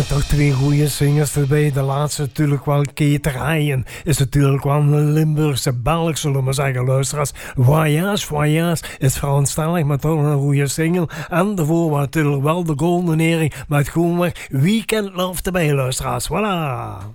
toch twee goede zingers erbij. De laatste natuurlijk wel Keter Heijen. Is natuurlijk wel een Limburgse Belg, zullen we zeggen, luisteraars. Voyage, Voyage is Franstalig, maar toch een goede single. En daarvoor was natuurlijk wel de Golden Earring met Groenweg Weekend Love erbij, luisteraars. Voilà!